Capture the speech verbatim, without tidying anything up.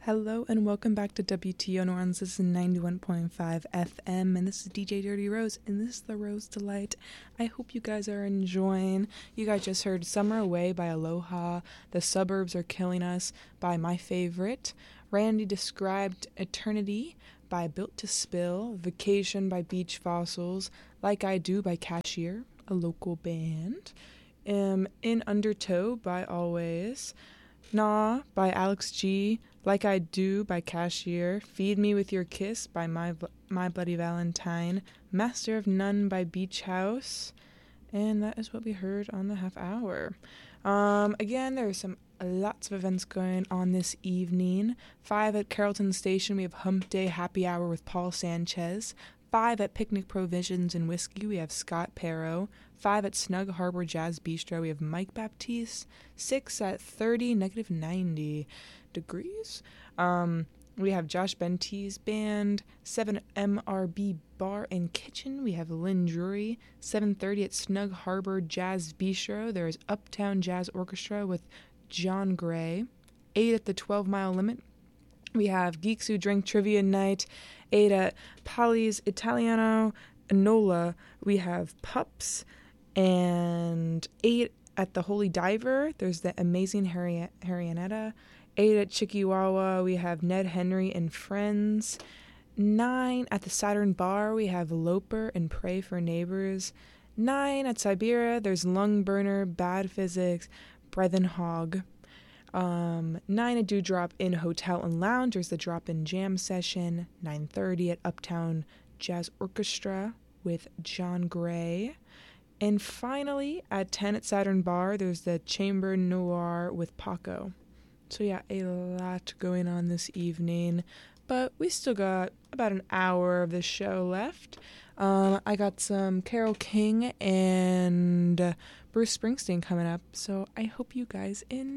Hello and welcome back to W T O New Orleans. This is ninety-one point five F M and this is D J Dirty Rose and this is the Rose Delight. I hope you guys are enjoying. You guys just heard Summer Away by Aloha, The Suburbs Are Killing Us by my favorite, Randy Described Eternity by Built to Spill, Vacation by Beach Fossils, Like I Do by Cashier, a local band, um, In Undertow by Always, Nah by Alex G, Like I Do by Cashier, Feed Me With Your Kiss by My My Bloody Valentine, Master of None by Beach House, and that is what we heard on the half hour. Um, again, there are some lots of events going on this evening. Five at Carrollton Station, we have Hump Day Happy Hour with Paul Sanchez. Five at Picnic Provisions and Whiskey, we have Scott Perro. Five at Snug Harbor Jazz Bistro, we have Mike Baptiste. Six at thirty, negative ninety degrees. Um, we have Josh Bente's band. Seven at M R B Bar and Kitchen, we have Lynn Drury. Seven thirty at Snug Harbor Jazz Bistro, there is Uptown Jazz Orchestra with John Gray. Eight at the twelve Mile Limit, we have Geeks Who Drink Trivia Night. Eight at Polly's Italiano Nola, we have Pups. And eight at the Holy Diver, there's the Amazing Harry- Harrianetta. Eight at Chikiwawa, we have Ned Henry and Friends. Nine at the Saturn Bar, we have Loper and Pray for Neighbors. Nine at Siberia, there's Lung Burner, Bad Physics, Brethren Hog. Um, nine at Dewdrop in Hotel and Lounge, there's the Drop-In Jam Session. Nine thirty at Uptown Jazz Orchestra with John Gray. And finally, at ten at Saturn Bar, there's the Chamber Noir with Paco. So yeah, a lot going on this evening, but we still got about an hour of the show left. Um, I got some Carole King and uh, Bruce Springsteen coming up, so I hope you guys enjoy.